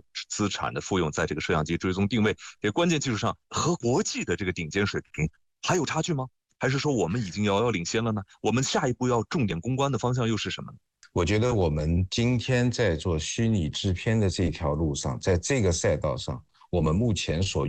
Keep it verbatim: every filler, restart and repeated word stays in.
资产的复用，在这个摄像机追踪定位这关键技术上和国际的这个顶尖水平还有差距吗？还是说我们已经遥遥领先了呢？我们下一步要重点攻关的方向又是什么呢？ 我觉得我们今天在做虚拟制片的这条路上，在这个赛道上，我们目前所